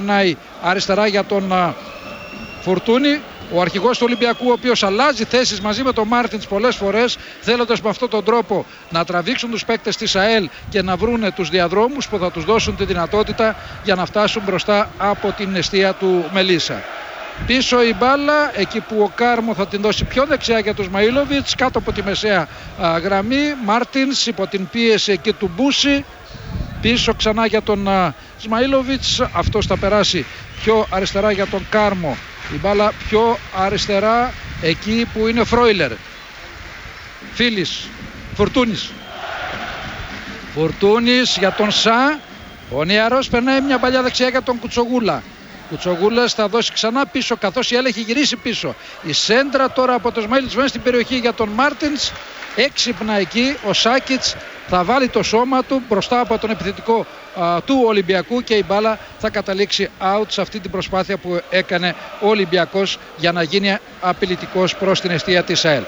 περνάει αριστερά για τον Φουρτούνη. Ο αρχηγός του Ολυμπιακού, ο οποίος αλλάζει θέσεις μαζί με τον Μάρτινς πολλές φορές, θέλοντας με αυτόν τον τρόπο να τραβήξουν τους παίκτες της ΑΕΛ και να βρούνε τους διαδρόμους που θα τους δώσουν τη δυνατότητα για να φτάσουν μπροστά από την εστία του Μελίσσα. Πίσω η μπάλα, εκεί που ο Κάρμο θα την δώσει πιο δεξιά για τον Σμαΐλοβιτς, κάτω από τη μεσαία γραμμή. Μάρτινς υπό την πίεση εκεί του Μπούση. Πίσω ξανά για τον Σμαΐλοβιτς, αυτός θα περάσει πιο αριστερά για τον Κάρμο. Η μπάλα πιο αριστερά εκεί που είναι Φρόιλερ. Φίλης, Φουρτούνης για τον Σα. Ο νεαρός περνάει μια παλιά δεξιά για τον Κουτσογούλα. Κουτσογούλας θα δώσει ξανά πίσω, καθώς η ΑΕΛ έχει γυρίσει πίσω. Η σέντρα τώρα από τον Σμαΐλοβιτς μέσα στην περιοχή για τον Μάρτινς. Έξυπνα εκεί ο Σάκιτς θα βάλει το σώμα του μπροστά από τον επιθετικό του Ολυμπιακού και η μπάλα θα καταλήξει out σε αυτή την προσπάθεια που έκανε ο Ολυμπιακός για να γίνει απειλητικός προς την εστία της ΑΕΛ.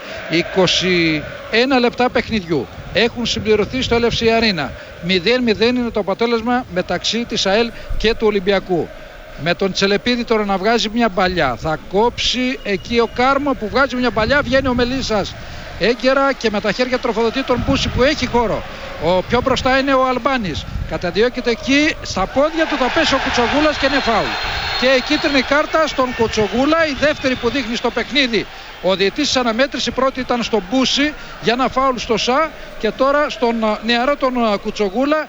21 λεπτά παιχνιδιού έχουν συμπληρωθεί στο LFC Arena. 0-0 είναι το αποτέλεσμα μεταξύ της ΑΕΛ και του Ολυμπιακού. Με τον Τσελεπίδη τώρα να βγάζει μια παλιά. Θα κόψει εκεί ο Κάρμο που βγάζει μια παλιά. Βγαίνει ο Μελίσσας έγκαιρα και με τα χέρια τροφοδοτεί τον Μπούση που έχει χώρο. Ο πιο μπροστά είναι ο Αλμπάνης. Καταδιώκεται εκεί, στα πόδια του θα πέσει ο Κουτσογούλας και είναι φάουλ. Και η κίτρινη κάρτα στον Κουτσογούλα, η δεύτερη που δείχνει στο παιχνίδι. Ο διαιτής της αναμέτρηση πρώτη ήταν στον Μπούση για ένα φάουλ στο Σα και τώρα στον νεαρό τον Κουτσογούλα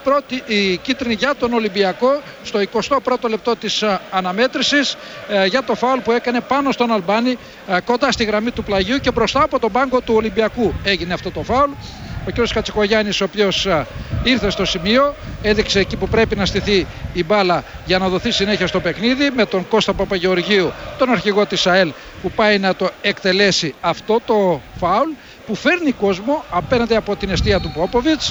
η κίτρινη για τον Ολυμπιακό στο 21ο λεπτό της αναμέτρησης για το φάουλ που έκανε πάνω στον Αλμπάνη κοντά στη γραμμή του πλαγιού και μπροστά από τον πάγκο του Ολυμπιακού έγινε αυτό το φάουλ. Ο κ. Κατσικογιάννης, ο οποίος ήρθε στο σημείο, έδειξε εκεί που πρέπει να στηθεί η μπάλα για να δοθεί συνέχεια στο παιχνίδι με τον Κώστα Παπαγεωργίου, τον αρχηγό της ΑΕΛ, που πάει να το εκτελέσει αυτό το φάουλ που φέρνει κόσμο απέναντι από την εστία του Πόποβιτς.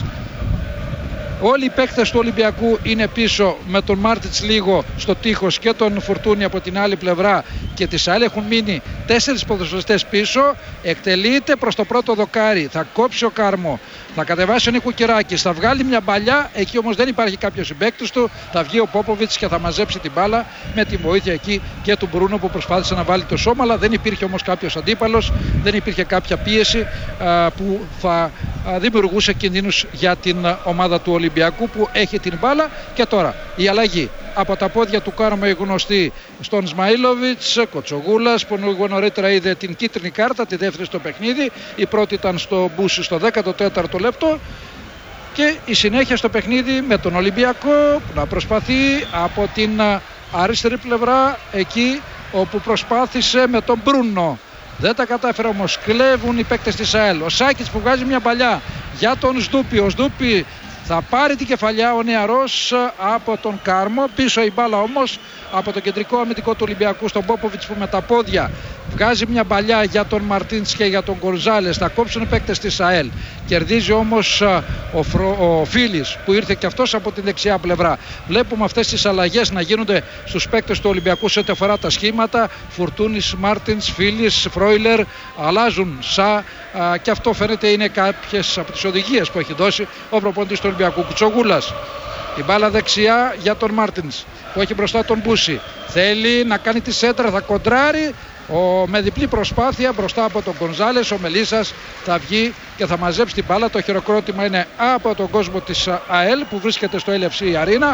Όλοι οι παίκτες του Ολυμπιακού είναι πίσω με τον Μάρτιτς λίγο στο τείχος και τον Φουρτούνη από την άλλη πλευρά και της ΑΕΛ έχουν μείνει 4 ποδοσφαιριστές πίσω. Εκτελείται προς το πρώτο δοκάρι, θα κόψει ο Κάρμο, θα κατεβάσει ο Νίκο Κυράκης, θα βγάλει μια μπαλιά, εκεί όμως δεν υπάρχει κάποιος συμπαίκτης του, θα βγει ο Πόποβιτς και θα μαζέψει την μπάλα με τη βοήθεια εκεί και του Μπρούνο που προσπάθησε να βάλει το σώμα, αλλά δεν υπήρχε όμως κάποιος αντίπαλος, δεν υπήρχε κάποια πίεση που θα δημιουργούσε κινδύνους για την ομάδα του Ολυμπιακού που έχει την μπάλα. Και τώρα η αλλαγή από τα πόδια του Κάρμο η γνωστή στον Σμαΐλοβιτς, Κοτσογούλας που λίγο νωρίτερα είδε την κίτρινη κάρτα, τη δεύτερη στο παιχνίδι, η πρώτη ήταν στο Μπούση στο 14ο λεπτό και η συνέχεια στο παιχνίδι με τον Ολυμπιακό να προσπαθεί από την αριστερή πλευρά εκεί όπου προσπάθησε με τον Μπρούνο. Δεν τα κατάφερε όμως, κλέβουν οι παίκτες της ΑΕΛ. Ο Σάκης που βγάζει μια παλιά για τον Σδούπι, ο Σδούπι θα πάρει την κεφαλιά ο νεαρός από τον Κάρμο. Πίσω η μπάλα όμως από το κεντρικό αμυντικό του Ολυμπιακού στον Πόποβιτς που με τα πόδια βγάζει μια παλιά για τον Μαρτίνς και για τον Γκονζάλες. Θα κόψουν οι παίκτες της ΑΕΛ. Κερδίζει όμως ο Φίλης που ήρθε και αυτός από την δεξιά πλευρά. Βλέπουμε αυτές τις αλλαγές να γίνονται στους παίκτες του Ολυμπιακού σε ό,τι αφορά τα σχήματα. Φουρτούνης, Μάρτινς, Φίλης, Φρόιλερ αλλάζουν Σα και αυτό φαίνεται είναι κάποιες από τις οδηγίες που έχει δώσει ο προπονητής του Ολυμπιακού. Κουτσογούλας. Η μπάλα δεξιά για τον Μάρτινς που έχει μπροστά τον Μπούση. Θέλει να κάνει τη σέντρα, θα κοντράρει με διπλή προσπάθεια μπροστά από τον Γκονζάλες. Ο Μελίσσας θα βγει και θα μαζέψει την μπάλα. Το χειροκρότημα είναι από τον κόσμο της ΑΕΛ που βρίσκεται στο LFC Arena.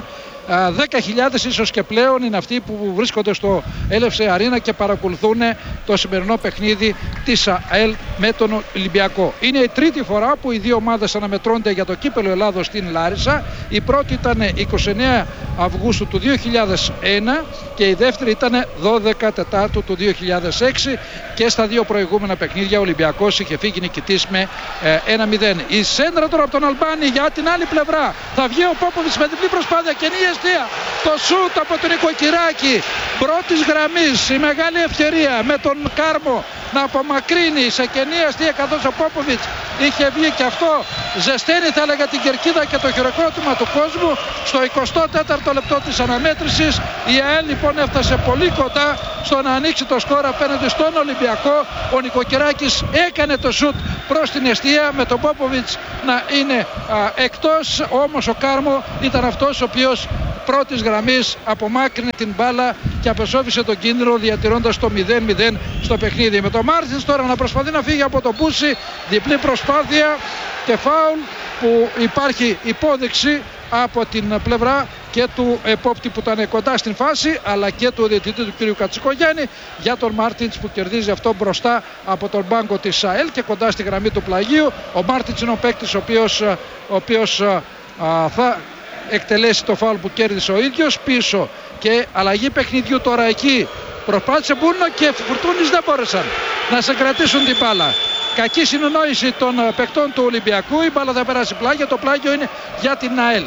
10.000 ίσως και πλέον είναι αυτοί που βρίσκονται στο LFC Arena και παρακολουθούν το σημερινό παιχνίδι της ΑΕΛ με τον Ολυμπιακό. Είναι η τρίτη φορά που οι δύο ομάδες αναμετρώνται για το κύπελλο Ελλάδος στην Λάρισα. Η πρώτη ήταν 29 Αυγούστου του 2001 και η δεύτερη ήταν 12 Τετάρτου του 2006 και στα δύο προηγούμενα παιχνίδια ο Ολυμπιακός είχε φύγει νικητής με 1-0. Η σέντρα τώρα από τον Αλμπάνη για την άλλη πλευρά. Θα βγει ο Πόποβιτς με διπλή προσπάθεια και εστία. Το σούτ από τον Νοικοκυράκη πρώτης γραμμής, η μεγάλη ευκαιρία με τον Κάρμο να απομακρύνει σε κενή αστεία καθώς ο Πόποβιτς είχε βγει και αυτό ζεσταίνει θα έλεγα την κερκίδα και το χειροκρότημα του κόσμου. Στο 24ο λεπτό της αναμέτρησης η ΑΕΛ λοιπόν έφτασε πολύ κοντά στο να ανοίξει το σκορ απέναντι στον Ολυμπιακό. Ο Νοικοκυράκης έκανε το σούτ προς την εστία με τον Πόποβιτς να είναι εκτός, όμως ο Κάρμο ήταν αυτός ο οποίος πρώτης γραμμής απομάκρυνε την μπάλα και απεσώφησε τον κίνδυνο, διατηρώντας το 0-0 στο παιχνίδι. Με τον Μάρτινς τώρα να προσπαθεί να φύγει από τον Μπούση, διπλή προσπάθεια και φάουλ, που υπάρχει υπόδειξη από την πλευρά και του επόπτη που ήταν κοντά στην φάση, αλλά και του διαιτητή του κ. Κατσικογιάννη, για τον Μάρτινς που κερδίζει αυτό μπροστά από τον πάγκο της ΑΕΛ και κοντά στη γραμμή του πλαγίου. Ο Μάρτινς είναι ο παίκτης ο οποίος θα εκτελέσει το φάουλ που κέρδισε ο ίδιος. Πίσω και αλλαγή παιχνιδιού τώρα εκεί. Προσπάθησε Μπούρνο και Φουρτούνης δεν μπόρεσαν να συγκρατήσουν την μπάλα. Κακή συνεννόηση των παικτών του Ολυμπιακού. Η μπάλα θα περάσει πλάγια. Το πλάγιο είναι για την ΑΕΛ.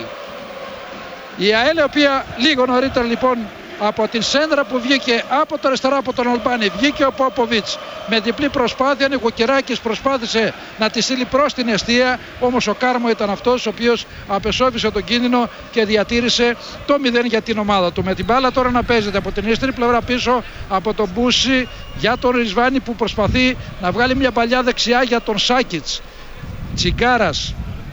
Η ΑΕΛ, η οποία λίγο νωρίτερα λοιπόν από την σέντρα που βγήκε από το αριστερά από τον Αλμπάνη, βγήκε ο Πόποβιτς με διπλή προσπάθεια. Νικοκυράκης προσπάθησε να τη στείλει προς την εστία, όμως ο Κάρμο ήταν αυτός ο οποίος απεσώφησε τον κίνδυνο και διατήρησε το 0 για την ομάδα του. Με την μπάλα τώρα να παίζεται από την ύστερη πλευρά πίσω από τον Μπούση για τον Ρισβάνη, που προσπαθεί να βγάλει μια παλιά δεξιά για τον Σάκιτς. Τσιγκάρας,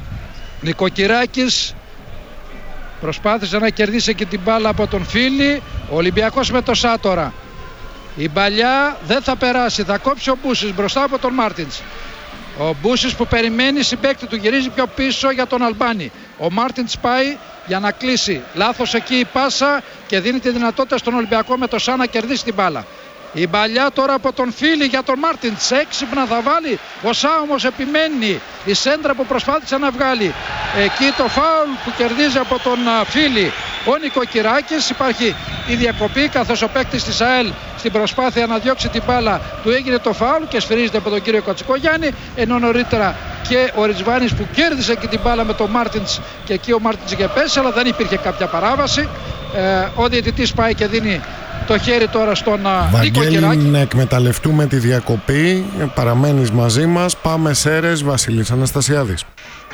Νικοκυράκης προσπάθησε να κερδίσει και την μπάλα από τον Φίλη. Ο Ολυμπιακός με το Σάτορα. Η μπαλιά δεν θα περάσει. Θα κόψει ο Μπούσης μπροστά από τον Μάρτινς. Ο Μπούσης που περιμένει συμπαίκτη του, γυρίζει πιο πίσω για τον Αλμπάνη. Ο Μάρτινς πάει για να κλείσει. Λάθος εκεί η πάσα και δίνει τη δυνατότητα στον Ολυμπιακό με το Σαν να κερδίσει την μπάλα. Η μπαλιά τώρα από τον Φίλη για τον Μάρτινς. Έξυπνα θα βάλει. Ο Σά όμως επιμένει. Η σέντρα που προσπάθησε να βγάλει. Εκεί το φάουλ που κερδίζει από τον Φίλη ο Νικοκυράκης. Υπάρχει η διακοπή, καθώς ο παίκτης της ΑΕΛ στην προσπάθεια να διώξει την μπάλα του έγινε το φάουλ και σφυρίζεται από τον κύριο Κατσικογιάννη. Ενώ νωρίτερα και ο Ριτσβάνης που κέρδισε και την μπάλα με τον Μάρτινς, και εκεί ο Μάρτινς είχε πέσει, αλλά δεν υπήρχε κάποια παράβαση. Ο διαιτητής πάει και δίνει το χέρι τώρα στον Νικοκυράκη. Βαγγέλη, να εκμεταλλευτούμε τη διακοπή. Παραμένεις μαζί μας. Πάμε Σέρες, Βασίλης Αναστασιάδης.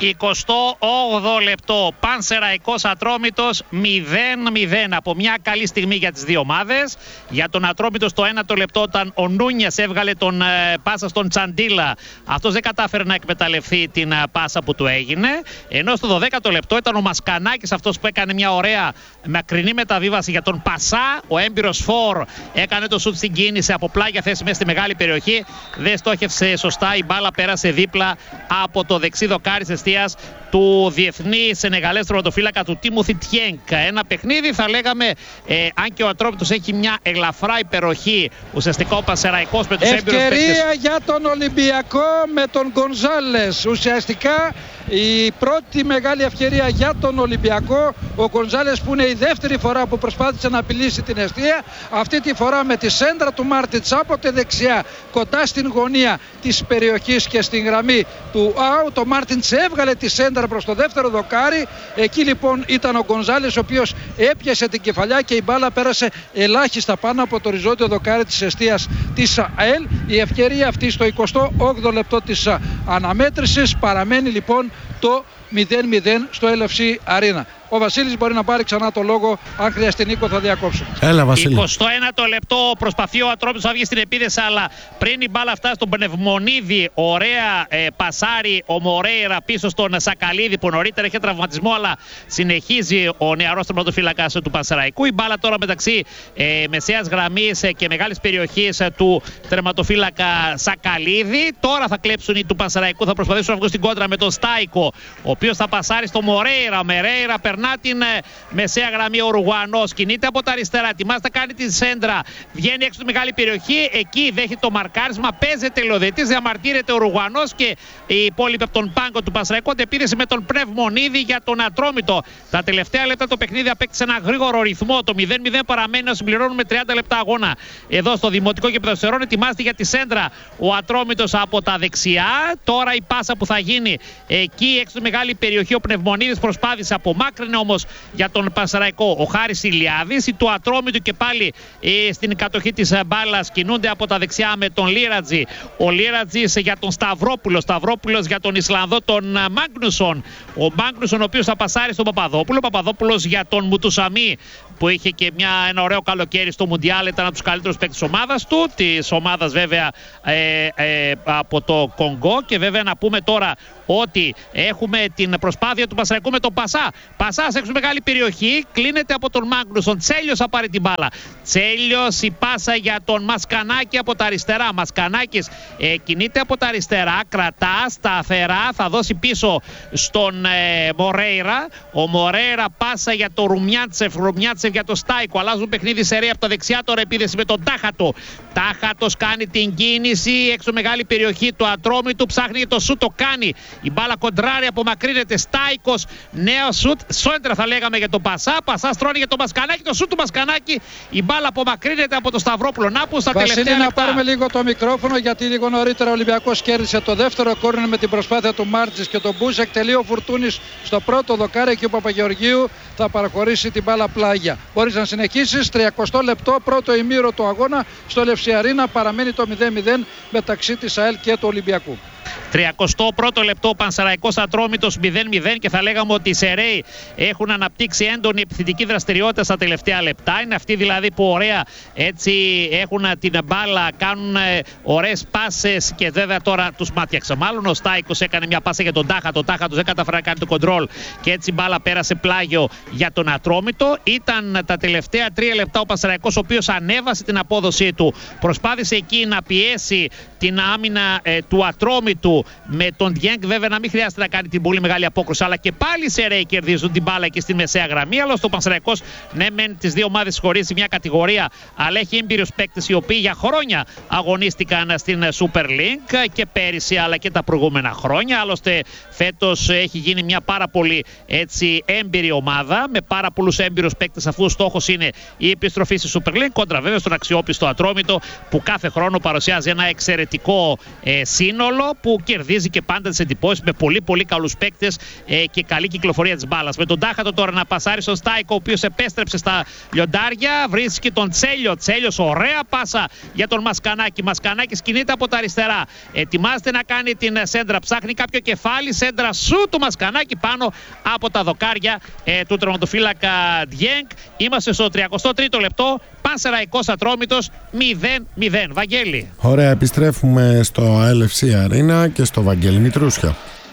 28 λεπτό, Πανσεραϊκός Ατρόμητος 0-0, από μια καλή στιγμή για τις δύο ομάδες. Για τον Ατρόμητο στο 1ο λεπτό, όταν ο Νούνιας έβγαλε τον πάσα στον Τσαντίλα, αυτός δεν κατάφερε να εκμεταλλευτεί την πάσα που του έγινε. Ενώ στο 12ο λεπτό ήταν ο Μασκανάκης αυτός που έκανε μια ωραία μακρινή μεταβίβαση για τον Πασά. Ο έμπειρος Φορ έκανε το σουτ στην κίνηση από πλάγια θέση μέσα στη μεγάλη περιοχή. Δεν στόχευσε σωστά, η μπάλα πέρασε δίπλα από το δεξί δοκάρι του διεθνή Σενεγαλές τερματοφύλακα του Τίμωθι Τιένκ. Ένα παιχνίδι, θα λέγαμε, αν και ο Ατρόμητος έχει μια ελαφρά υπεροχή, ουσιαστικά ο Πανσεραϊκός με τους έμπειρους παίκτες. Ευκαιρία για τον Ολυμπιακό με τον Γκονζάλες. Ουσιαστικά η πρώτη μεγάλη ευκαιρία για τον Ολυμπιακό. Ο Γκονζάλες, που είναι η δεύτερη φορά που προσπάθησε να απειλήσει την εστία, αυτή τη φορά με τη σέντρα του Μάρτιτς από τη δεξιά κοντά στην γωνία της περιοχής και στην γραμμή του out. Ο Μάρτιτς έβγαλε τη σέντρα προς το δεύτερο δοκάρι. Εκεί λοιπόν ήταν ο Γκονζάλες, ο οποίος έπιασε την κεφαλιά και η μπάλα πέρασε ελάχιστα πάνω από το οριζόντιο δοκάρι της εστίας της ΑΕΛ. Η ευκαιρία αυτή στο 28ο λεπτό της αναμέτρησης. Παραμένει λοιπόν το 0-0 στο LFC Arena. Ο Βασίλης μπορεί να πάρει ξανά το λόγο. Αν χρειαστεί, Νίκο, θα διακόψουμε. Έλα, Βασίλη. 21ο λεπτό, προσπαθεί ο Ατρόμητος να βγει στην επίδεση, αλλά πριν η μπάλα φτάσει στον Πνευμονίδη, ωραία πασάρι ο Μορέιρα πίσω στον Σακαλίδη, που νωρίτερα είχε τραυματισμό, αλλά συνεχίζει ο νεαρός τερματοφύλακας του Πανσεραϊκού. Η μπάλα τώρα μεταξύ μεσαίας γραμμής και μεγάλης περιοχής του τερματοφύλακα Σακαλίδη. Τώρα θα κλέψουν οι του Πανσεραϊκού, θα προσπαθήσουν να βγουν στην κόντρα με τον Στάικο, ο οποίος θα πασάρει στο Μορέιρα. Μερέιρα περνά την μεσαία γραμμή, ο Ουρουγουανός κινείται από τα αριστερά, ετοιμάζεται να κάνει τη σέντρα, βγαίνει έξω τη μεγάλη περιοχή, εκεί δέχεται το μαρκάρισμα, παίζεται Λοδετής, διαμαρτύρεται ο Ουρουγουανός και οι υπόλοιποι από τον πάγκο του Πανσεραϊκού. Αντεπίδεση με τον Πνευμονίδη για τον Ατρόμητο. Τα τελευταία λεπτά το παιχνίδι απέκτησε ένα γρήγορο ρυθμό. Το 0-0 παραμένει να συμπληρώνουμε 30 λεπτά αγώνα. Εδώ στο Δημοτικό Γήπεδο Σερών ετοιμάζεται για τη σέντρα ο Ατρόμητος από τα δεξιά. Τώρα η πάσα που θα γίνει εκεί έξω τη μεγάλη περιοχή, ο Πνευμονίδης προσπάθησε, απομάκρυνε όμως για τον Πανσεραϊκό ο Χάρης Ηλιάδης. Οι του Ατρόμητου και πάλι στην κατοχή της μπάλας κινούνται από τα δεξιά με τον Λίρατζη. Ο Λίρατζης για τον Σταυρόπουλο. Σταυρόπουλος για τον Ισλανδό τον Μάγνουσον. Ο Μάγνουσον, ο οποίος θα πασάρει στον Παπαδόπουλο. Παπαδόπουλος για τον Μουτουσαμί. που είχε και ένα ωραίο καλοκαίρι στο Μουντιάλ, ήταν από τους καλύτερους παίκτες της ομάδας του, της ομάδας βέβαια από το Κονγκό. Και βέβαια να πούμε τώρα ότι έχουμε την προσπάθεια του Πανσεραϊκού με τον Πασά. Πασάς έξω μεγάλη περιοχή, κλείνεται από τον Μάγνουσον. Τσέλιος θα πάρει την μπάλα. Τσέλιος, η πάσα για τον Μασκανάκη από τα αριστερά. Μασκανάκης κινείται από τα αριστερά, κρατά σταθερά, θα δώσει πίσω στον Μορέιρα. Ο Μορέιρα πάσα για τον Ρουμιάτσεφ, Ρουμιάτσεφ για τον Στάικο. Αλλάζουν παιχνίδι σε ρέα από τα δεξιά, τώρα επίδεση με τον Τάχατο. Τάχατος κάνει την κίνηση, έξω μεγάλη περιοχή του Ατρόμητου, ψάχνει το σούτ, το κάνει. Η μπάλα κοντράρει, απομακρύνεται. Στάικος, νέο σουτ. Σόντρα θα λέγαμε για τον Πασά. Πασά στρώνει για τον Μασκανάκη. Το σουτ του Μασκανάκη. Η μπάλα απομακρύνεται από τον Σταυρόπουλο. Να που στα τελευταία λεπτά. Να πάρουμε λίγο το μικρόφωνο, γιατί λίγο νωρίτερα ο Ολυμπιακός κέρδισε το δεύτερο κόρνερ με την προσπάθεια του Μάρτζης και τον Μπούζεκ. Τελεί ο Φουρτούνης στο πρώτο δοκάρι και ο Παπαγεωργίου θα παραχωρήσει την μπάλα πλάγια. Μπορείς να συνεχίσεις. 30 λεπτό, πρώτο ημίρο του αγώνα στο Λευσιαρίνα. Παραμένει το 0-0 μεταξύ της ΑΕΛ και του Ολυμπιακού. 31ο λεπτό, Πανσεραϊκός Ατρόμητος 0-0, και θα λέγαμε ότι οι Σεραίοι έχουν αναπτύξει έντονη επιθετική δραστηριότητα στα τελευταία λεπτά. Είναι αυτοί δηλαδή που ωραία έτσι έχουν την μπάλα, κάνουν ωραίες πάσες και βέβαια τώρα τους μάτιαξε. Μάλλον ο Στάικος έκανε μια πάσα για τον Τάχατο. Ο Τάχατος δεν καταφέρει να κάνει το κοντρόλ και έτσι η μπάλα πέρασε πλάγιο για τον Ατρόμητο. Ήταν τα τελευταία 3 λεπτά ο Πανσεραϊκός, ο οποίος ανέβασε την απόδοσή του. Προσπάθησε εκεί να πιέσει την άμυνα του Ατρόμητου με τον Διέγκ, βέβαια να μην χρειάζεται να κάνει την πολύ μεγάλη απόκρουση, αλλά και πάλι οι Σεραίοι κερδίζουν την μπάλα και στη μεσαία γραμμή. Αλλά στο Πανσεραϊκός, ναι, μεν τις δύο ομάδες χωρίζει μια κατηγορία, αλλά έχει έμπειρους παίκτες οι οποίοι για χρόνια αγωνίστηκαν στην Super League και πέρυσι αλλά και τα προηγούμενα χρόνια. Άλλωστε φέτος έχει γίνει μια πάρα πολύ έτσι έμπειρη ομάδα με πάρα πολλούς έμπειρους παίκτες, αφού ο στόχος είναι η επιστροφή στη Super League, κόντρα βέβαια στον αξιόπιστο Ατρόμητο που κάθε χρόνο παρουσιάζει ένα εξαιρετικό σύνολο που κερδίζει και πάντα τις εντυπώσεις με πολύ πολύ καλούς παίκτες και καλή κυκλοφορία της μπάλας. Με τον Τάχατο τώρα να πασάρει στον Στάικο, ο οποίος επέστρεψε στα λιοντάρια, βρίσκει τον Τσέλιο. Τσέλιος, ωραία πάσα για τον Μασκανάκη. Μασκανάκης κινείται από τα αριστερά. Ετοιμάζεται να κάνει την σέντρα, ψάχνει κάποιο κεφάλι. Σέντρα σου του Μασκανάκη πάνω από τα δοκάρια του τερματοφύλακα Διέγκ. Είμαστε στο 33ο λεπτό. Πανσεραϊκός Ατρόμητος 0-0. Βαγγέλη. Ωραία, επιστρέφουμε στο LFC Arena και στο Βαγγέλη Μητρούσια.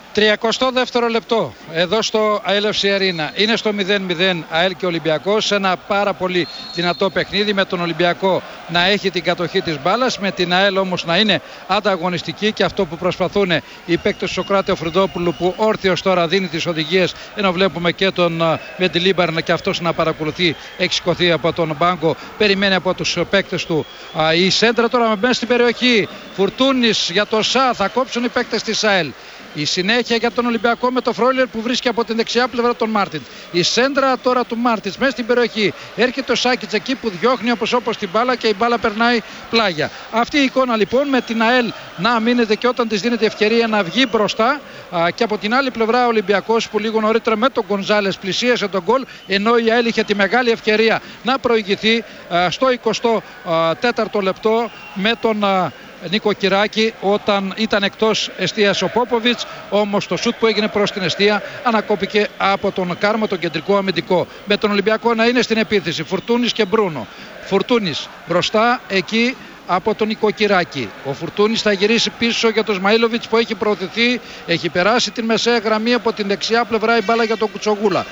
32ο λεπτό εδώ στο LFC Arena. Είναι στο 0-0 ΑΕΛ και Ολυμπιακός. Ένα πάρα πολύ δυνατό παιχνίδι, με τον Ολυμπιακό να έχει την κατοχή της μπάλας, με την ΑΕΛ όμως να είναι ανταγωνιστική, και αυτό που προσπαθούν οι παίκτες του Σοκράτη Οφριδόπουλου, που όρθιος τώρα δίνει τις οδηγίες, ενώ βλέπουμε και τον Μεντιλίμπαρ και αυτός να παρακολουθεί, έχει σηκωθεί από τον μπάγκο, περιμένει από τους παίκτες του. Η σέντρα τώρα μέσα στην περιοχή. Φουρτούνης για το ΣΑ, θα κόψουν οι παίκτες της ΑΕΛ. Η συνέχεια για τον Ολυμπιακό με το Φρόιλερ που βρίσκει από την δεξιά πλευρά τον Μάρτιν. Η σέντρα τώρα του Μάρτιν μέσα στην περιοχή. Έρχεται ο Σάκιτς εκεί που διώχνει όπως την μπάλα και η μπάλα περνάει πλάγια. Αυτή η εικόνα λοιπόν, με την ΑΕΛ να αμήνεται και όταν της δίνεται ευκαιρία να βγει μπροστά. Και από την άλλη πλευρά ο Ολυμπιακός που λίγο νωρίτερα με τον Γκονζάλες πλησίασε τον γκολ, ενώ η ΑΕΛ είχε τη μεγάλη ευκαιρία να προηγηθεί στο 24ο λεπτό με τον Νίκο Κυράκη, όταν ήταν εκτός εστίας ο Πόποβιτς, όμως το σουτ που έγινε προς την εστία ανακόπηκε από τον Κάρμα, τον κεντρικό αμυντικό. Με τον Ολυμπιακό να είναι στην επίθεση Φουρτούνης και Μπρούνο. Φουρτούνης μπροστά εκεί από τον Νίκο Κυράκη. Ο Φουρτούνης θα γυρίσει πίσω για τον Σμαΐλοβιτς που έχει προωθηθεί, έχει περάσει την μεσαία γραμμή, από την δεξιά πλευρά η μπάλα για τον Κουτσογούλα.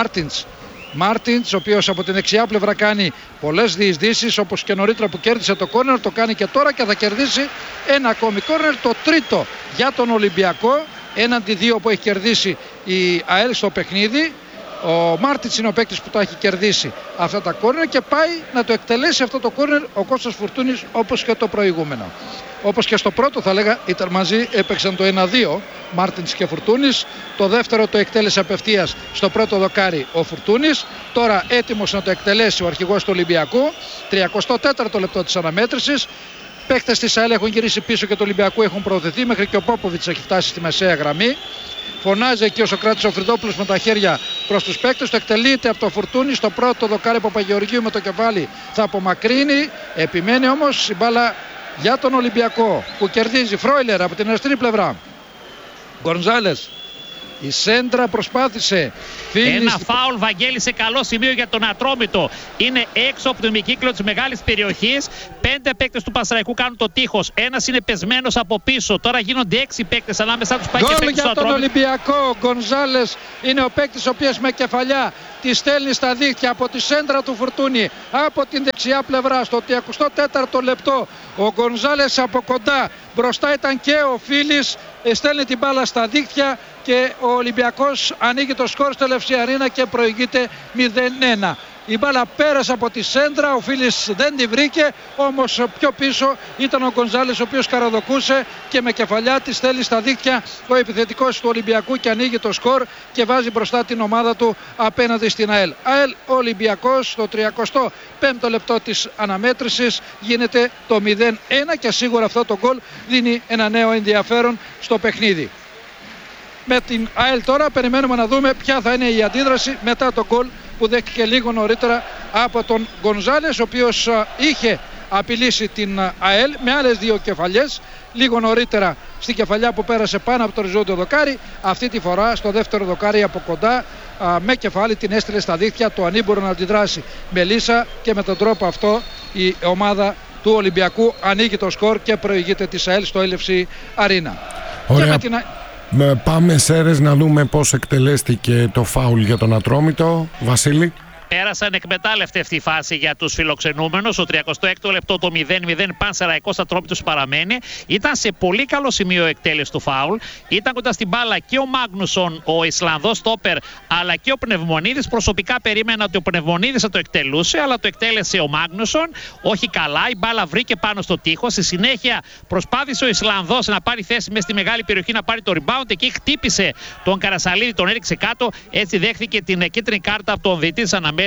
Μάρτινς, ο οποίος από την δεξιά πλευρά κάνει πολλές διεισδύσεις, όπως και νωρίτερα που κέρδισε το κόρνερ, το κάνει και τώρα και θα κερδίσει ένα ακόμη κόρνερ, το τρίτο για τον Ολυμπιακό, έναντι δύο που έχει κερδίσει η ΑΕΛ στο παιχνίδι. Ο Μάρτινς είναι ο παίκτης που τα έχει κερδίσει αυτά τα κόρνερ και πάει να το εκτελέσει αυτό το κόρνερ ο Κώστας Φουρτούνης, όπως και το προηγούμενο. Όπως και στο πρώτο θα λέγα, ήταν μαζί, έπαιξαν το 1-2 Μάρτινς και Φουρτούνης. Το δεύτερο το εκτέλεσε απευθείας στο πρώτο δοκάρι ο Φουρτούνης. Τώρα έτοιμος να το εκτελέσει ο αρχηγός του Ολυμπιακού. 34ο λεπτό της αναμέτρησης. Παίκτες της ΑΕΛ έχουν γυρίσει πίσω και του Ολυμπιακού έχουν προωθηθεί, μέχρι και ο Πόποβιτς έχει φτάσει στη μεσαία γραμμή. Φωνάζει εκεί ο Σοκράτης ο Φρυδόπουλος με τα χέρια προς τους παίκτες. Το εκτελείται από το Φουρτούνη. Στο πρώτο δοκάρι Παπαγεωργίου με το κεφάλι θα απομακρύνει. Επιμένει όμως η μπάλα για τον Ολυμπιακό που κερδίζει. Φρόιλερ από την αριστερή πλευρά. Γκονζάλες Η σέντρα προσπάθησε. Ένα φάουλ, Βαγγέλη, σε καλό σημείο για τον Ατρόμητο. Είναι έξω από το ημικύκλιο της μεγάλης περιοχής. 5 παίκτες του Πανσεραϊκού κάνουν το τείχος. Ένας είναι πεσμένος από πίσω. Τώρα γίνονται 6 παίκτες ανάμεσά τους. Γκολ για τον Ολυμπιακό. Ο Γκονζάλες είναι ο παίκτης ο οποίος με κεφαλιά τη στέλνει στα δίχτυα από τη σέντρα του Φουρτούνη από την δεξιά πλευρά. Στο 34ο λεπτό ο Γκονζάλες από κοντά. Μπροστά ήταν και ο Φίλης. Στέλνει την μπάλα στα δίχτυα και ο Ολυμπιακός ανοίγει το σκορ στο LFC Arena και προηγείται 0-1. Η μπάλα πέρασε από τη σέντρα, ο Φίλης δεν τη βρήκε, όμως πιο πίσω ήταν ο Γκονζάλες ο οποίος καραδοκούσε και με κεφαλιά τη στέλνει στα δίχτυα ο επιθετικός του Ολυμπιακού και ανοίγει το σκορ και βάζει μπροστά την ομάδα του απέναντι στην ΑΕΛ. ΑΕΛ Ολυμπιακός στο 35ο λεπτό της αναμέτρησης γίνεται το 0-1 και σίγουρα αυτό το γκολ δίνει ένα νέο ενδιαφέρον στο παιχνίδι. Με την ΑΕΛ τώρα περιμένουμε να δούμε ποια θα είναι η αντίδραση μετά το γκολ που δέχτηκε λίγο νωρίτερα από τον Γκονζάλες, ο οποίος είχε απειλήσει την ΑΕΛ με άλλες 2 κεφαλιές. Λίγο νωρίτερα στην κεφαλιά που πέρασε πάνω από το οριζόντιο δοκάρι, αυτή τη φορά στο δεύτερο δοκάρι από κοντά με κεφάλι την έστειλε στα δίχτυα, το ανήμπορο να αντιδράσει Μελίσσα και με τον τρόπο αυτό η ομάδα του Ολυμπιακού ανοίγει το σκορ και προηγείται της ΑΕΛ στο LFC Arena. Ωραία. Πάμε Σέρες να δούμε πώς εκτελέστηκε το φάουλ για τον Ατρόμητο. Βασίλη. Πέρασαν εκμετάλλευτη αυτή η φάση για τους φιλοξενούμενους. Στο 36ο λεπτό το 0-0 Πανσεραϊκός Ατρόμητος παραμένει. Ήταν σε πολύ καλό σημείο εκτέλεση του φάουλ. Ήταν κοντά στην μπάλα και ο Μάγνουσον, ο Ισλανδός στόπερ, αλλά και ο Πνευμονίδης. Προσωπικά περίμενα ότι ο Πνευμονίδης θα το εκτελούσε, αλλά το εκτέλεσε ο Μάγνουσον. Όχι καλά, η μπάλα βρήκε πάνω στο τοίχος. Στη συνέχεια προσπάθησε ο Ισλανδός να πάρει θέση μέσα στη μεγάλη περιοχή, να πάρει το rebound. Εκεί χτύπησε τον Καρασαλίδη, τον έριξε κάτω. Έτσι δέχθηκε την κίτρινη κάρτα από τον διαιτητή της αναμέτρησης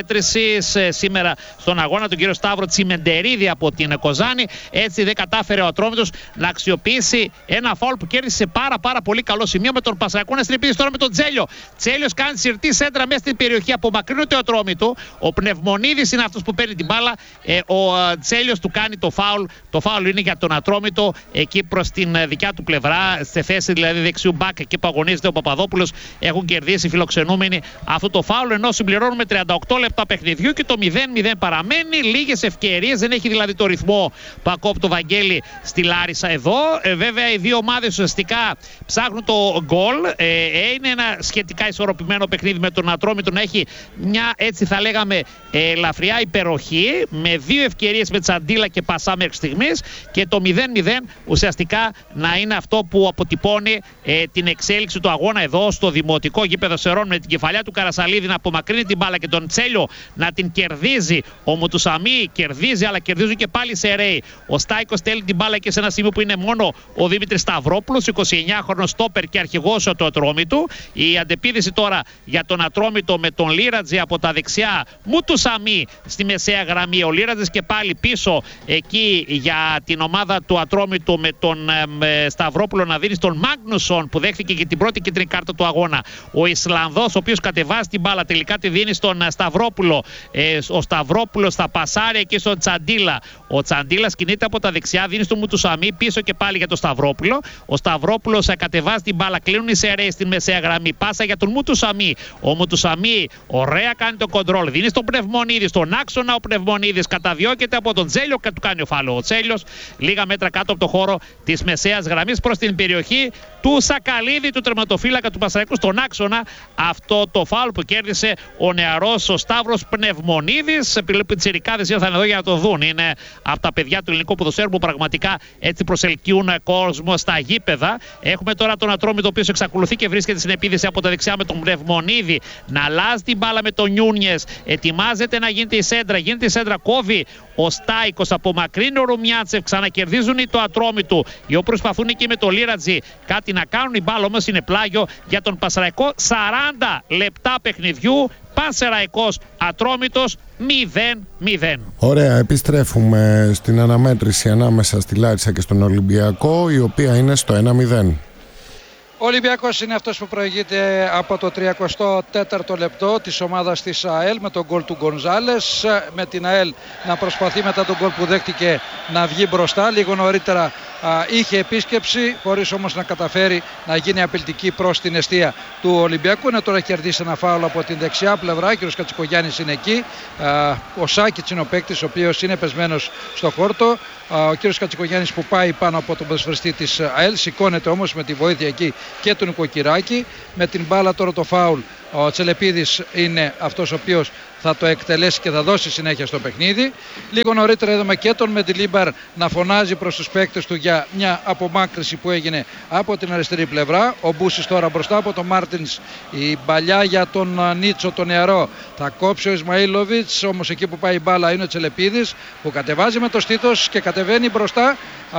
σήμερα στον αγώνα, τον κύριο Σταύρο Τσιμεντερίδη από την Κοζάνη. Έτσι δεν κατάφερε ο Ατρόμητος να αξιοποιήσει ένα φάουλ που κέρδισε σε πάρα πολύ καλό σημείο με τον Πανσεραϊκό να στριμπίζει τώρα με τον Τσέλιο. Τσέλιος κάνει συρτή σέντρα μέσα στην περιοχή, απομακρύνεται ο Ατρόμητο. Ο Πνευμονίδης είναι αυτός που παίρνει την μπάλα. Ο Τσέλιος του κάνει το φάουλ. Το φάουλ είναι για τον Ατρόμητο εκεί προς την δικιά του πλευρά, στη θέση δηλαδή δεξιού μπακ, εκεί που αγωνίζεται ο Παπαδόπουλος. Έχουν κερδίσει οι φιλοξενούμενοι αυτό το φάουλ, ενώ συμπληρώνουμε 38 λεπτά παιχνιδιού και το 0-0 παραμένει. Λίγες ευκαιρίες, δεν έχει δηλαδή το ρυθμό που ακόπτει το Βαγγέλη στη Λάρισα εδώ. Βέβαια οι δύο ομάδες ουσιαστικά ψάχνουν το γκολ. Είναι ένα σχετικά ισορροπημένο παιχνίδι με τον Ατρόμητο να έχει μια, έτσι θα λέγαμε, ελαφριά υπεροχή με 2 ευκαιρίες με Τσαντίλα και Πασά μέχρι στιγμής και το 0-0 ουσιαστικά να είναι αυτό που αποτυπώνει την εξέλιξη του αγώνα εδώ στο δημοτικό γήπεδο Σερών, με την κεφαλιά του Καρασαλίδη να απομακρύνει την μπάλα και τον Τσέλιο να την κερδίζει. Ο Μουτουσαμί κερδίζει, αλλά κερδίζουν και πάλι σε Ρέι. Ο Στάικος στέλνει την μπάλα και σε ένα σημείο που είναι μόνο ο Δημήτρης Σταυρόπουλος, 29χρονος στόπερ και αρχηγός του Ατρόμητου. Η αντεπίδηση τώρα για τον Ατρόμητο με τον Λίρατζη από τα δεξιά. Μουτουσαμί στη μεσαία γραμμή. Ο Λίρατζης και πάλι πίσω εκεί για την ομάδα του Ατρόμητου με τον Σταυρόπουλο να δίνει στον Μάγνουσον που δέχθηκε και την πρώτη κίτρινη κάρτα του αγώνα. Ο Ισλανδός, ο οποίος κατεβάζει την μπάλα, τελικά τη δίνει στον Σταυρόπουλο. Ο Σταυρόπουλος θα πασάρει εκεί στον Τσαντίλα. Ο Τσαντίλας κινείται από τα δεξιά, δίνει στο Μουτουσαμί πίσω και πάλι για τον Σταυρόπουλο. Ο Σταυρόπουλος κατεβάζει την μπάλα, κλείνουν οι Σερέοι στην μεσαία γραμμή. Πάσα για τον Μουτουσαμί. Ο Μουτουσαμί ωραία κάνει το κοντρόλ, δίνει στον Πνευμονίδη, στον άξονα. Ο Πνευμονίδης καταδιώκεται από τον Τσέλιο και του κάνει ο φάλο. Ο Τσέλιος λίγα μέτρα κάτω από το χώρο της μεσαίας γραμμής προς την περιοχή του Σακαλίδη, του τερματοφύλακα του Πανσεραϊκού στον άξονα. Αυτό το φάουλ που κέρδισε ο νεαρός ο Σταύρος Πνευμονίδης. Πιτσιρικάδες ήρθαν εδώ για να το δουν. Είναι από τα παιδιά του ελληνικού ποδοσφαίρου που πραγματικά έτσι προσελκύουν κόσμο στα γήπεδα. Έχουμε τώρα τον Ατρόμητο, ο οποίος εξακολουθεί και βρίσκεται στην επίδεση από τα δεξιά με τον Πνευμονίδη. Να αλλάζει την μπάλα με τον Νιούνιες. Ετοιμάζεται να γίνεται η σέντρα. Γίνεται η σέντρα, κόβει ο Στάικος, απομακρύνει ο Ρουμιάτσεφ. Ξανακερδίζουν το Ατρόμητο. Οι οποίοι προσπαθούν εκεί με το Λίρατζι κάτι να κάνουν. Η μπάλα όμως είναι πλάγιο για τον Πανσεραϊκό. 40 λεπτά παιχνιδιού. Πανσεραϊκός Ατρόμητος 0-0. Ωραία, επιστρέφουμε στην αναμέτρηση ανάμεσα στη Λάρισα και στον Ολυμπιακό, η οποία είναι στο 1-0. Ο Ολυμπιακός είναι αυτός που προηγείται από το 34ο λεπτό της ομάδας της ΑΕΛ με τον γκολ του Γκονζάλες, με την ΑΕΛ να προσπαθεί μετά τον γκολ που δέχτηκε να βγει μπροστά. Λίγο νωρίτερα είχε επίσκεψη, χωρίς όμως να καταφέρει να γίνει απειλητική προς την εστία του Ολυμπιακού. Να τώρα κερδίσει ένα φάουλ από την δεξιά πλευρά. Ο κ. Κατσικογιάννης είναι εκεί. Ο Σάκιτς είναι ο παίκτης, ο οποίος είναι πεσμένος στο χόρτο. Ο κ. Κατσικογιάννης που πάει πάνω από τον ποδοσφαιριστή της ΑΕΛ, σηκώνεται όμως με τη βοήθεια εκεί και του Νοικοκυράκη. Με την μπάλα τώρα το φάουλ. Ο Τσελεπίδης είναι αυτός ο οποίος θα το εκτελέσει και θα δώσει συνέχεια στο παιχνίδι. Λίγο νωρίτερα είδαμε και τον Μεντιλίμπαρ να φωνάζει προς τους παίκτες του για μια απομάκρυση που έγινε από την αριστερή πλευρά. Ο Μπούσης τώρα μπροστά από τον Μάρτινς. Η παλιά για τον Νίτσο τον νεαρό. Θα κόψει ο Ισμαήλοβιτς, όμως εκεί που πάει η μπάλα είναι ο Τσελεπίδης που κατεβάζει με το στήθος και κατεβαίνει μπροστά.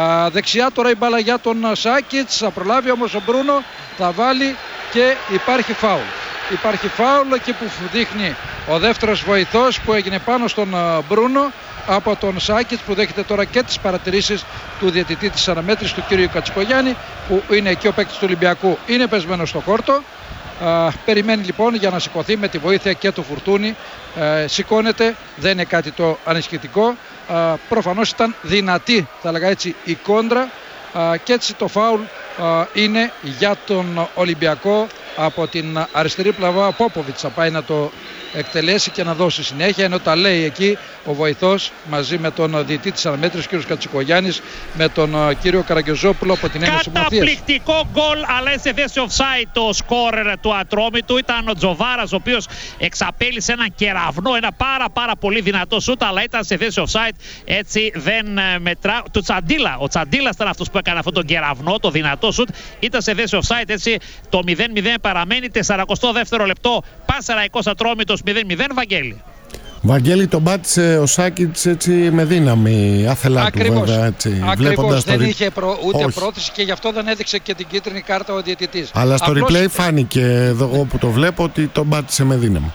Δεξιά τώρα η μπάλα για τον Σάκιτς. Θα προλάβει όμως ο Μπρούνο, θα βάλει και υπάρχει φάουλ. Υπάρχει φάουλ εκεί που δείχνει ο δεύτερος βοηθός που έγινε πάνω στον Μπρούνο από τον Σάκιτς, που δέχεται τώρα και τις παρατηρήσεις του διαιτητή της αναμέτρησης του κ. Κατσικογιάννη, που είναι εκεί ο παίκτης του Ολυμπιακού, είναι πεσμένος στο χόρτο. Περιμένει λοιπόν για να σηκωθεί με τη βοήθεια και του Φουρτούνη. Σηκώνεται, δεν είναι κάτι το ανησυχητικό. Προφανώς ήταν δυνατή, θα λέγα έτσι, η κόντρα και έτσι το φάουλ είναι για τον Ολυμπιακό. Από την αριστερή πλευρά ο Πόποβιτς θα πάει να το εκτελέσει και να δώσει συνέχεια, ενώ τα λέει εκεί ο βοηθός μαζί με τον διαιτητή της αναμέτρησης κ. Κατσικογιάννης, με τον κύριο Καραγκιόζοπουλο από την Ένωση Ομοσπονδίας. Καταπληκτικό γκολ, αλλά σε θέση offside το σκόρερ του Ατρόμητου. Ήταν ο Τζοβάρας, ο οποίος εξαπέλυσε ένα κεραυνό, ένα πάρα πολύ δυνατό σούτ, αλλά ήταν σε θέση offside, έτσι δεν μετρά. Του Τσαντίλα, ο Τσαντίλας ήταν αυτός που έκανε αυτόν τον κεραυνό, το δυνατό σούτ, ήταν σε θέση offside, έτσι το 0-0 παραμένει. 42ο λεπτό, Πανσεραϊκός Ατρόμητος 0-0. Βαγγέλη. Βαγγέλη, τον πάτησε ο Σάκιτς έτσι με δύναμη, άθελά του βέβαια. Έτσι, ακριβώς, δεν είχε ούτε πρόθεση και γι' αυτό δεν έδειξε και την κίτρινη κάρτα ο διαιτητής. Αλλά στο replay φάνηκε εδώ που το βλέπω ότι τον πάτησε με δύναμη.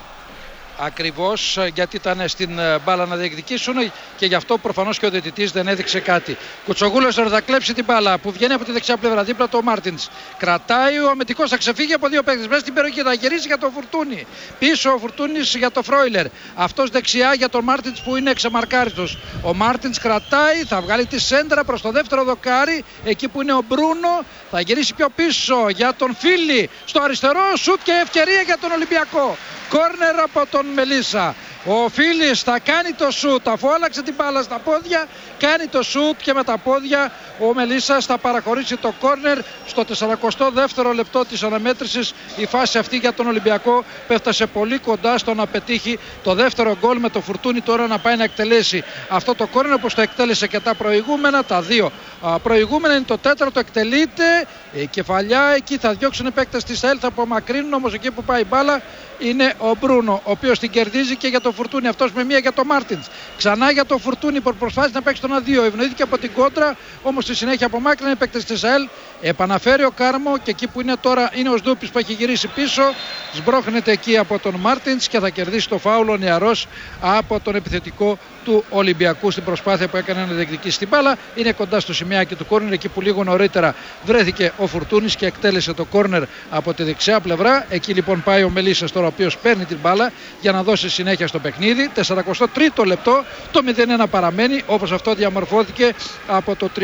Ακριβώς, γιατί ήταν στην μπάλα να διεκδικήσουν και γι' αυτό προφανώς και ο διαιτητής δεν έδειξε κάτι. Κουτσογούλος θα κλέψει την μπάλα που βγαίνει από τη δεξιά πλευρά δίπλα το Μάρτινς. Κρατάει, ο αμυντικός θα ξεφύγει από δύο παίκτες μέσα στην περιοχή, θα γυρίσει για τον Φουρτούνη. Πίσω ο Φουρτούνης για τον Φρόιλερ. Αυτός δεξιά για τον Μάρτινς που είναι εξεμαρκάριστος. Ο Μάρτινς κρατάει, θα βγάλει τη σέντρα προς το δεύτερο δοκάρι, εκεί που είναι ο Μπρούνο. Θα γυρίσει πιο πίσω για τον Φίλι στο αριστερό, σουτ και ευκαιρία για τον Ολυμπιακό. Κόρνερ από τον Μελίσσα. Ο Φίλης θα κάνει το σουτ, αφού άλλαξε την μπάλα στα πόδια, κάνει το σουτ και με τα πόδια ο Μελισσας θα παραχωρήσει το κόρνερ στο 42ο λεπτό της αναμέτρησης. Η φάση αυτή για τον Ολυμπιακό πέφτασε πολύ κοντά στο να πετύχει το δεύτερο γκολ, με το Φουρτούνι τώρα να πάει να εκτελέσει αυτό το κόρνερ, όπως το εκτέλεσε και τα προηγούμενα. Τα δύο προηγούμενα είναι το τέταρτο, εκτελείται η κεφαλιά, εκεί θα διώξουν οι παίκτες της ΑΕΛ, θα απομακρύνουν, όμως εκεί που πάει η μπάλα είναι ο Μπρούνο, ο οποίος την κερδίζει και για το Φουρτούνι, αυτός με μία για το Μάρτινς. Ξανά για το Φουρτούνι που προσπάθησε να παίξει τον 1-2, ευνοήθηκε από την κόντρα, όμως στη συνέχεια απομάκρυνε οι παίκτες της ΑΕΛ. Επαναφέρει ο Κάρμο και εκεί που είναι τώρα είναι ο Σδούπης που έχει γυρίσει πίσω, σμπρώχνεται εκεί από τον Μάρτινς και θα κερδίσει το φάουλ ο νεαρός από τον επιθετικό του Ολυμπιακού στην προσπάθεια που έκανε να διεκδικήσει την μπάλα. Είναι κοντά στο σημειάκι του κόρνερ, εκεί που λίγο νωρίτερα βρέθηκε ο Φουρτούνης και εκτέλεσε το κόρνερ από τη δεξιά πλευρά. Εκεί λοιπόν πάει ο Μελισσας τώρα, ο οποίος παίρνει την μπάλα για να δώσει συνέχεια στο παιχνίδι. 43ο λεπτό, το 0-1 παραμένει, όπως αυτό διαμορφώθηκε από το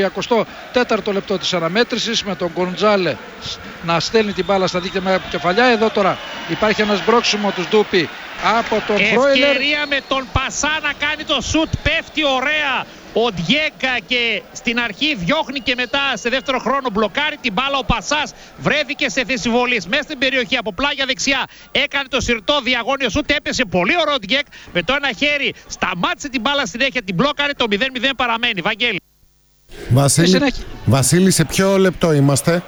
34ο λεπτό της αναμέτρησης, με τον Γκοντζάλε να στέλνει την μπάλα στα δίκτυα με κεφαλιά. Εδώ τώρα υπάρχει ένα σμπρώξιμο του Σντούπι από τον Φρόιλερ. Ευκαιρία με τον Πασά να κάνει το σουτ, πέφτει ωραία ο Ντιέκα και στην αρχή διώχνει και μετά σε δεύτερο χρόνο μπλοκάρει την μπάλα. Ο Πασάς βρέθηκε σε θέση βολής μέσα στην περιοχή από πλάγια δεξιά, έκανε το συρτό διαγώνιο σουτ, έπεσε πολύ ωραίο ο Ντιέκ με το ένα χέρι, σταμάτησε την μπάλα συνέχεια, την μπλόκαρε, το 0-0 παραμένει. Βαγγέλη. Βασίλη, σε ποιο λεπτό είμαστε?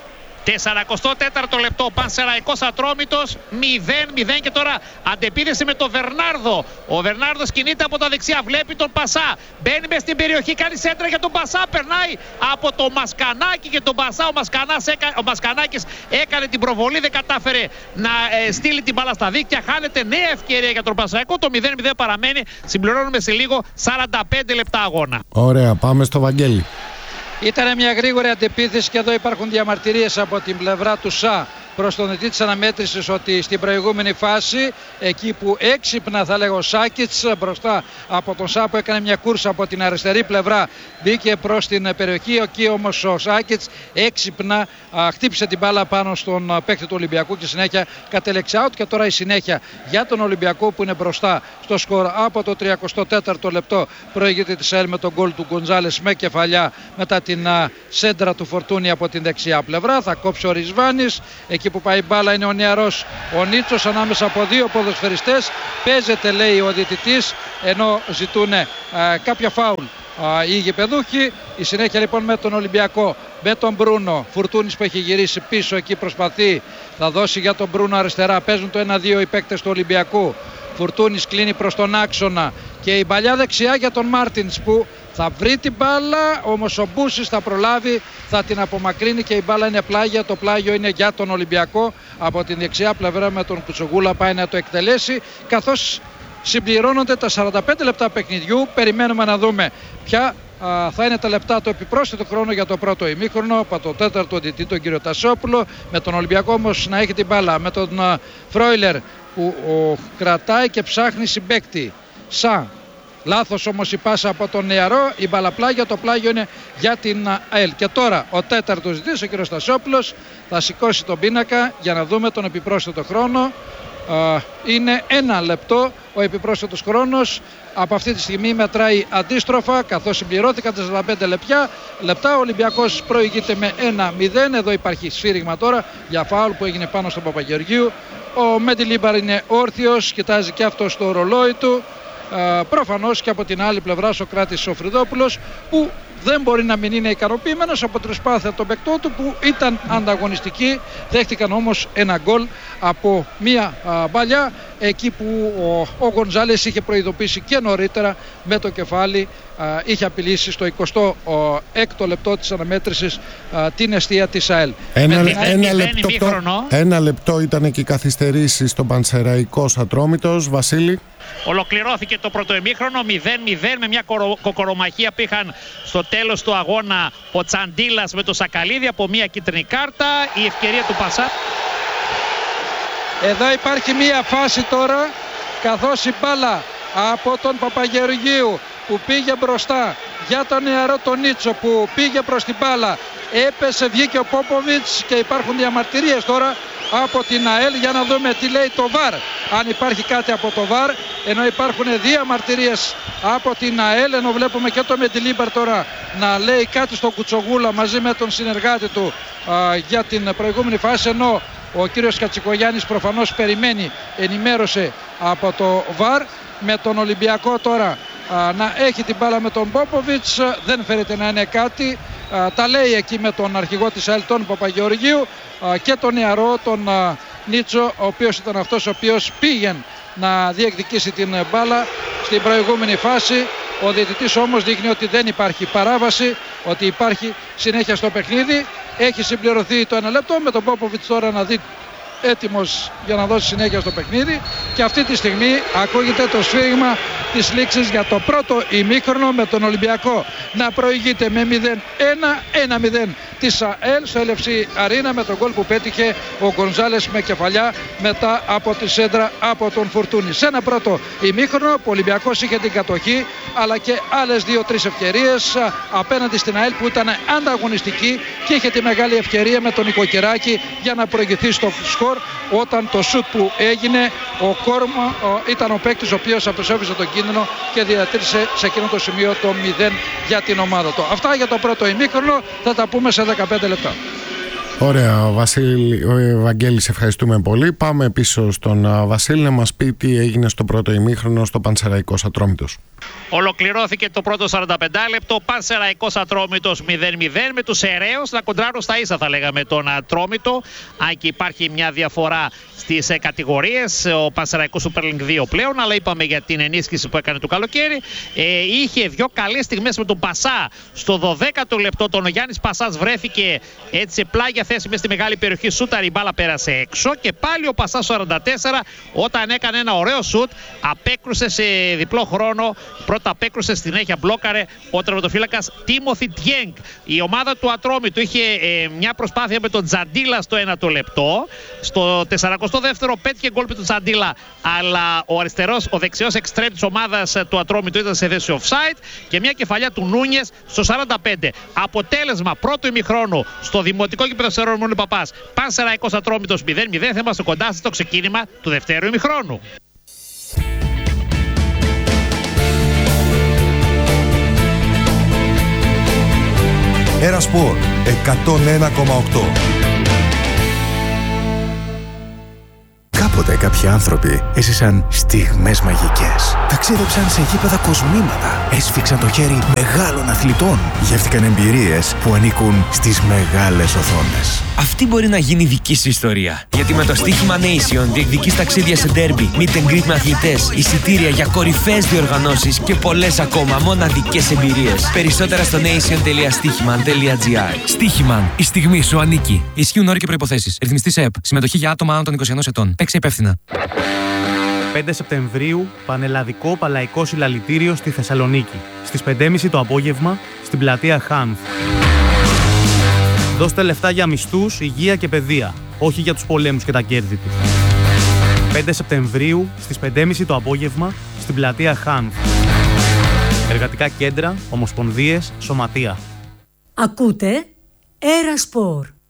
44ο λεπτό, Πανσεραϊκός Ατρόμητος 0-0 και τώρα αντεπίδεση με τον Βερνάρδο. Ο Βερνάρδος κινείται από τα δεξιά, βλέπει τον Πασά, μπαίνει μες στην περιοχή, κάνει σέντρα για τον Πασά, περνάει από το Μασκανάκι και τον Πασά. Ο Μασκανάκης έκανε την προβολή, δεν κατάφερε να στείλει την μπάλα στα δίκτυα, χάνεται νέα ευκαιρία για τον Πανσεραϊκό, το 0-0 παραμένει, συμπληρώνουμε σε λίγο 45 λεπτά αγώνα. Ωραία, πάμε στο Βαγγέλη. Ήταν μια γρήγορη αντεπίθεση και εδώ υπάρχουν διαμαρτυρίες από την πλευρά του ΣΑ προς τον διαιτητή της αναμέτρησης ότι στην προηγούμενη φάση, εκεί που έξυπνα θα λέγω ο Σάκιτς μπροστά από τον Σάπο, έκανε μια κούρσα από την αριστερή πλευρά, μπήκε προς την περιοχή, εκεί όμως ο Σάκιτς έξυπνα χτύπησε την μπάλα πάνω στον παίκτη του Ολυμπιακού και συνέχεια κατέληξε out. Και τώρα η συνέχεια για τον Ολυμπιακό που είναι μπροστά στο σκορ από το 34ο λεπτό. Προηγείται της ΑΕΛ με τον γκολ του Γκοντζάλες με κεφαλιά μετά την σέντρα του Φορτούνη από την δεξιά πλευρά. Θα κόψει ο Ρισβάνης. Εκεί που πάει η μπάλα είναι ο νεαρός ο Νίτσος ανάμεσα από δύο ποδοσφαιριστές. Παίζεται, λέει ο διαιτητής, ενώ ζητούν κάποια φάουλ οι γηπεδούχοι. Η συνέχεια λοιπόν με τον Ολυμπιακό, με τον Μπρούνο. Φουρτούνης που έχει γυρίσει πίσω, εκεί προσπαθεί, θα δώσει για τον Μπρούνο αριστερά. Παίζουν το 1-2 οι παίκτες του Ολυμπιακού. Φουρτούνης κλείνει προς τον άξονα και η παλιά δεξιά για τον Μάρτινς που θα βρει την μπάλα, όμως ο Μπούσης θα προλάβει, θα την απομακρύνει και η μπάλα είναι πλάγια. Το πλάγιο είναι για τον Ολυμπιακό από την δεξιά πλευρά, με τον Κουτσογούλα πάει να το εκτελέσει, καθώς συμπληρώνονται τα 45 λεπτά παιχνιδιού. Περιμένουμε να δούμε ποια θα είναι τα λεπτά του επιπρόσθετου χρόνου για το πρώτο ημίχρονο από το τέταρτο διαιτητή, τον κύριο Τασόπουλο, με τον Ολυμπιακό όμως να έχει την μπάλα, με τον Φρόιλερ που κρατάει και ψάχνει συμπαίκτη. Λάθος όμως η πάσα από τον νεαρό, η μπαλαπλάγια, το πλάγιο είναι για την ΑΕΛ. Και τώρα ο τέταρτος διαιτητής, ο κύριος Τασόπουλος, θα σηκώσει τον πίνακα για να δούμε τον επιπρόσθετο χρόνο. Είναι 1 λεπτό ο επιπρόσθετος χρόνος. Από αυτή τη στιγμή μετράει αντίστροφα, καθώς συμπληρώθηκαν τα 45 λεπτά. Ο Ολυμπιακός προηγείται με 1-0. Εδώ υπάρχει σφύριγμα τώρα για φάουλ που έγινε πάνω στον Παπαγεωργίου. Ο Μεντιλίμπαρ είναι όρθιος, κοιτάζει και αυτό στο ρολόι του. Προφανώς και από την άλλη πλευρά ο Κράτης ο Φρυδόπουλος, που δεν μπορεί να μην είναι ικανοποιημένος από την προσπάθεια των παικτών του που ήταν ανταγωνιστική. Δέχτηκαν όμως ένα γκολ από μία μπαλιά, εκεί που ο Γκοντζάλες είχε προειδοποιήσει και νωρίτερα με το κεφάλι. Είχε απειλήσει στο 26ο λεπτό της αναμέτρησης την εστία της ΑΕΛ. Ένα λεπτό ήταν και οι καθυστερήσεις στον Πανσεραϊκός Ατρόμητος. Βασίλη. Ολοκληρώθηκε το πρώτο ημίχρονο 0-0 με μια κοκορομαχία που είχαν στο τέλος του αγώνα ο Τσαντίλας με το Σακαλίδη από μια κίτρινη κάρτα. Η ευκαιρία του Πασά. Εδώ υπάρχει μια φάση τώρα, καθώς η μπάλα από τον Παπαγεωργίου που πήγε μπροστά για τον νεαρό τον Νίτσο που πήγε προς την μπάλα, έπεσε, βγήκε ο Πόποβιτς και υπάρχουν διαμαρτυρίες τώρα από την ΑΕΛ. Για να δούμε τι λέει το ΒΑΡ, αν υπάρχει κάτι από το ΒΑΡ, ενώ υπάρχουν διαμαρτυρίες από την ΑΕΛ, ενώ βλέπουμε και το Μεντιλίμπαρ τώρα να λέει κάτι στον Κουτσογούλα μαζί με τον συνεργάτη του για την προηγούμενη φάση, ενώ ο κύριος Κατσικογιάννης προφανώς περιμένει ενημέρωση από το ΒΑΡ. Με τον Ολυμπιακό τώρα να έχει την μπάλα με τον Πόποβιτς, δεν φαίνεται να είναι κάτι. Τα λέει εκεί με τον αρχηγό της ΑΕΛ, τον Παπαγεωργίου, και τον νεαρό, τον Νίτσο, ο οποίος ήταν αυτός ο οποίος πήγε να διεκδικήσει την μπάλα στην προηγούμενη φάση. Ο διαιτητής όμως δείχνει ότι δεν υπάρχει παράβαση, ότι υπάρχει συνέχεια στο παιχνίδι. Έχει συμπληρωθεί το 1 λεπτό, με τον Πόποβιτς τώρα να δει έτοιμος για να δώσει συνέχεια στο παιχνίδι, και αυτή τη στιγμή ακούγεται το σφύριγμα της λήξης για το πρώτο ημίχρονο, με τον Ολυμπιακό να προηγείται με 1-0 της ΑΕΛ στο LFC Arena, με τον γκολ που πέτυχε ο Γκονζάλες με κεφαλιά μετά από τη σέντρα από τον Φορτούνη. Σε ένα πρώτο ημίχρονο που ο Ολυμπιακός είχε την κατοχή, αλλά και άλλες 2-3 ευκαιρίες απέναντι στην ΑΕΛ που ήταν ανταγωνιστική και είχε τη μεγάλη ευκαιρία με τον Οικοκυράκη για να προηγηθεί στο σκορ, όταν το σουτ που έγινε ο Κόρμα ήταν ο παίκτης ο οποίος απεσόβησε τον κίνδυνο και διατήρησε σε εκείνο το σημείο το 0 για την ομάδα του. Αυτά για το πρώτο ημίχρονο, θα τα πούμε σε 15 λεπτά. Ωραία, Βασίλη, Βαγγέλη, σε ευχαριστούμε πολύ. Πάμε πίσω στον Βασίλη να μας πει τι έγινε στο πρώτο ημίχρονο στο Πανσεραϊκός Ατρόμητος. Ολοκληρώθηκε το πρώτο 45 λεπτό. Πανσεραϊκός Ατρόμητος 0-0, με τους Εραίους να κοντράρουν στα ίσα, θα λέγαμε, τον Ατρόμητο. Αν και υπάρχει μια διαφορά στις κατηγορίες, ο Πανσεραϊκός Super League 2 πλέον, αλλά είπαμε για την ενίσχυση που έκανε το καλοκαίρι. Είχε δύο καλές στιγμές με τον Πασά στο 12ο λεπτό. Τον Γιάννης Πασάς βρέθηκε έτσι πλάγια θέση μες στη μεγάλη περιοχή, σούταρη, η μπάλα πέρασε έξω και πάλι ο Πασάς 44 όταν έκανε ένα ωραίο σουτ, απέκρουσε σε διπλό χρόνο. Πρώτα απέκρουσε, στην συνέχεια μπλόκαρε ο τερματοφύλακας Τίμοθι Τιέγκ. Η ομάδα του Ατρόμητου είχε μια προσπάθεια με τον Τζαντίλα στο 1ο λεπτό. Στο 42ο πέτυχε γκολ με τον Τζαντίλα, αλλά ο δεξιός εξτρέμ της ομάδας του Ατρόμητου ήταν σε θέση offside και μια κεφαλιά του Νούνιες στο 45. Αποτέλεσμα πρώτου ημιχρόνου στο δημοτικό γήπεδο Σερών Παπάς. Πανσεραϊκός Ατρόμητος 0-0. Θα είμαστε κοντά στο ξεκίνημα του δευτέρου ημιχρόνου. Ένα Σπορ 101,8. Κάποτε κάποιοι άνθρωποι έζησαν στιγμές μαγικές. Ταξίδεψαν σε γήπεδα κοσμήματα. Έσφιξαν το χέρι μεγάλων αθλητών. Γεύτηκαν εμπειρίες που ανήκουν στις μεγάλες οθόνες. Αυτή μπορεί να γίνει δική σου ιστορία. Γιατί με το στοίχημα Nation διεκδικείς ταξίδια σε ντέρμπι, meet and greet με αθλητές, εισιτήρια για κορυφαίες διοργανώσεις και πολλές ακόμα μοναδικές εμπειρίες. Περισσότερα στο nation.stichiman.gr. Στοίχημαν. Η στιγμή σου ανήκει. Ισχύουν όροι και προϋποθέσεις. Ρυθμιστής ΕΕΠ. Συμμετοχή για άτομα άνω των 21 ετών. Παίξε υπεύθυνα. 5 Σεπτεμβρίου, Πανελλαδικό Παλαϊκό Συλλαλητήριο στη Θεσσαλονίκη. Στις 5.30 το απόγευμα, στην πλατεία Χάνθ. Δώστε λεφτά για μισθούς, υγεία και παιδεία, όχι για τους πολέμους και τα κέρδη του. 5 Σεπτεμβρίου, στις 5.30 το απόγευμα, στην πλατεία Χάνθ. Εργατικά κέντρα, ομοσπονδίες, σωματεία. Ακούτε Ένα Σπορ.